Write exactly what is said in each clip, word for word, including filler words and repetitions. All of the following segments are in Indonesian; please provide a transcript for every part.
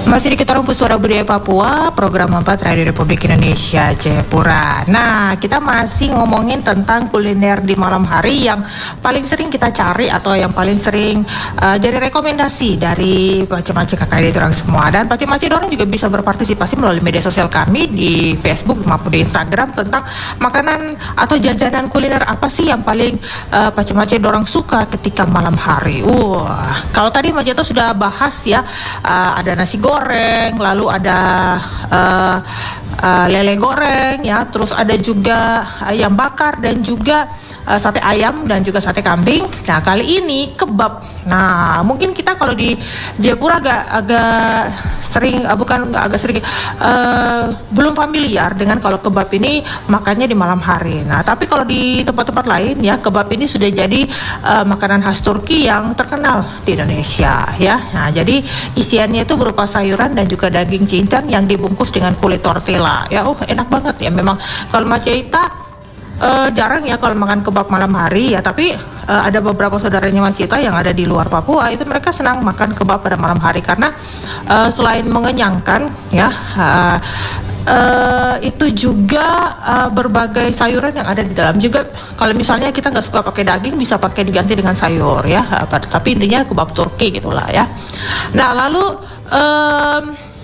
Masih di Ketorong Suara Budaya Papua, program empat Radio Republik Indonesia Jayapura. Nah, kita masih ngomongin tentang kuliner di malam hari yang paling sering kita cari atau yang paling sering uh, jadi rekomendasi dari Pace-Mace K K R I orang semua. Dan Pace-Mace orang juga bisa berpartisipasi melalui media sosial kami di Facebook maupun di Instagram tentang makanan atau jajanan kuliner apa sih yang paling uh, Pace-Mace orang suka ketika malam hari. Wah, kalau tadi Mace itu sudah bahas ya, uh, ada nasi goreng goreng, lalu ada uh, uh, lele goreng ya, terus ada juga ayam bakar dan juga uh, sate ayam dan juga sate kambing. Nah, kali ini kebab. Nah, mungkin kita kalau di Jayapura agak agak sering, uh, bukan agak sering, uh, belum familiar dengan kalau kebab ini makannya di malam hari. Nah, tapi kalau di tempat-tempat lain ya, kebab ini sudah jadi uh, makanan khas Turki yang terkenal di Indonesia ya. Nah, jadi isiannya itu berupa sayuran dan juga daging cincang yang dibungkus dengan kulit tortilla. Ya, oh enak banget ya. Memang kalau Maceta Uh, jarang ya kalau makan kebab malam hari ya, tapi uh, ada beberapa saudaranya Maceta yang ada di luar Papua, itu mereka senang makan kebab pada malam hari karena uh, selain mengenyangkan ya, uh, uh, itu juga uh, berbagai sayuran yang ada di dalam juga. Kalau misalnya kita nggak suka pakai daging, bisa pakai diganti dengan sayur ya, uh, tapi intinya kebab Turki gitulah ya. Nah, lalu um,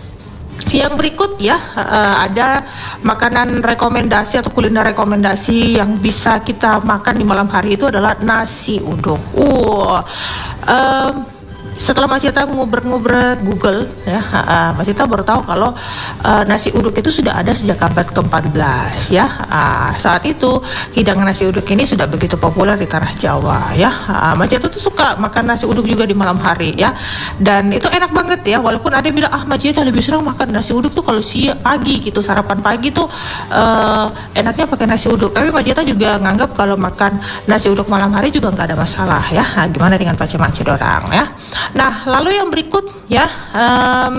yang berikut ya, uh, ada makanan rekomendasi atau kuliner rekomendasi yang bisa kita makan di malam hari itu adalah nasi uduk. Uh, um, setelah Maceta nguber-nguber Google ya, uh, Maceta baru tahu kalau uh, nasi uduk itu sudah ada sejak abad keempat belas ya. Uh, saat itu hidangan nasi uduk ini sudah begitu populer di tanah Jawa ya. Uh, Maceta tuh suka makan nasi uduk juga di malam hari ya. Dan itu enak banget ya, walaupun ada yang bilang ah Maceta lebih senang makan nasi uduk tuh kalau siang pagi gitu, sarapan pagi tuh uh, enaknya pakai nasi uduk. Tapi Maceta juga nganggap kalau makan nasi uduk malam hari juga nggak ada masalah ya. Nah, gimana dengan Pace-Mace dorang ya. Nah, lalu yang berikut ya, um,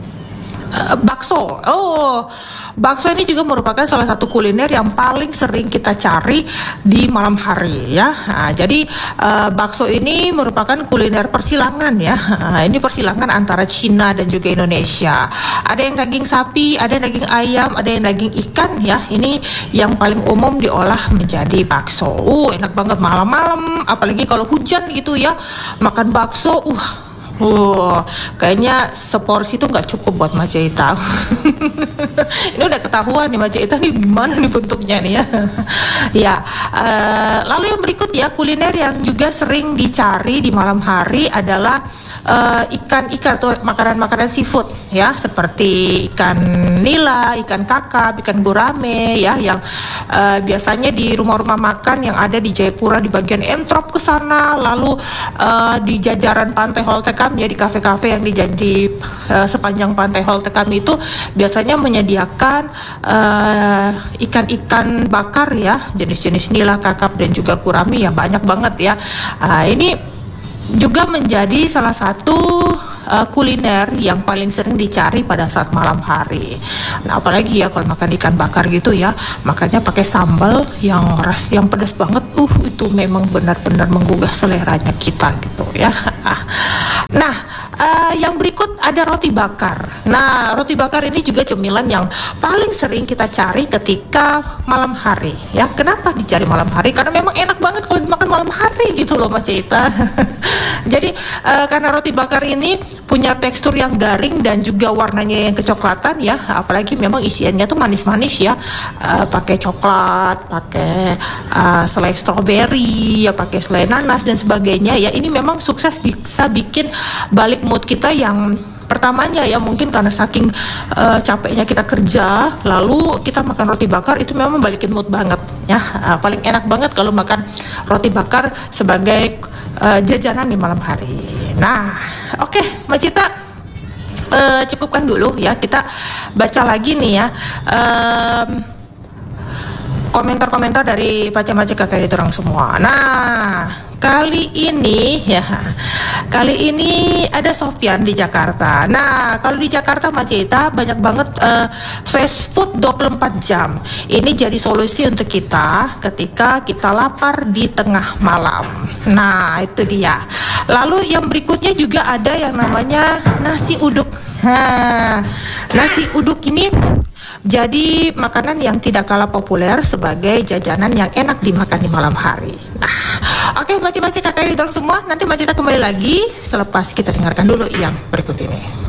uh, bakso. Oh, bakso ini juga merupakan salah satu kuliner yang paling sering kita cari di malam hari ya. Nah, jadi uh, bakso ini merupakan kuliner persilangan ya. Nah, ini persilangan antara Cina dan juga Indonesia. Ada yang daging sapi, ada yang daging ayam, ada yang daging ikan ya. Ini yang paling umum diolah menjadi bakso. Uh, enak banget malam-malam, apalagi kalau hujan gitu ya. Makan bakso, uh Uh, kayaknya seporsi itu nggak cukup buat Maceta. Ini udah ketahuan nih Maceta nih gimana nih bentuknya nih ya. Ya, uh, lalu yang berikut ya, kuliner yang juga sering dicari di malam hari adalah uh, ikan-ikan atau makanan-makanan seafood ya, seperti ikan nila, ikan kakap, ikan gurame ya, yang uh, biasanya di rumah-rumah makan yang ada di Jayapura di bagian Entrop ke sana, lalu uh, di jajaran Pantai Holtekam ya, di kafe-kafe yang dijadi uh, sepanjang Pantai Holtekam itu biasanya menyediakan uh, ikan-ikan bakar ya, jenis-jenis nila, kakap dan juga gurame ya, banyak banget ya. Uh, ini juga menjadi salah satu uh, kuliner yang paling sering dicari pada saat malam hari. Nah, apalagi ya kalau makan ikan bakar gitu ya, makannya pakai sambal yang ras, yang pedas banget. Uh, itu memang benar-benar menggugah seleranya kita gitu ya. Nah, uh, yang berikut ada roti bakar. Nah, roti bakar ini juga cemilan yang paling sering kita cari ketika malam hari ya. Kenapa dicari malam hari? Karena memang enak banget kalau dimakan malam hari gitu loh Maceta. Jadi uh, karena roti bakar ini punya tekstur yang garing dan juga warnanya yang kecoklatan ya, apalagi memang isiannya tuh manis-manis ya, uh, pakai coklat, pakai uh, selai stroberi ya, pakai selai nanas dan sebagainya ya. Ini memang sukses bisa bikin balik mood kita yang pertamanya ya, mungkin karena saking uh, capeknya kita kerja, lalu kita makan roti bakar, itu memang balikin mood banget ya. Uh, paling enak banget kalau makan roti bakar sebagai uh, jajanan di malam hari. Nah, oke okay, Maceta, uh, cukupkan dulu ya, kita baca lagi nih ya um, komentar-komentar dari Pace-Mace K K R I orang semua. Nah, kali ini ya, kali ini ada Sofyan di Jakarta. Nah, kalau di Jakarta Maceta banyak banget uh, fast food dua puluh empat jam. Ini jadi solusi untuk kita ketika kita lapar di tengah malam. Nah, itu dia. Lalu yang berikutnya juga ada yang namanya nasi uduk. Ha, nasi uduk ini jadi makanan yang tidak kalah populer sebagai jajanan yang enak dimakan di malam hari. Nah, oke, baca-baca kakak dorong semua. Nanti Mbak Cita kembali lagi selepas kita dengarkan dulu yang berikut ini.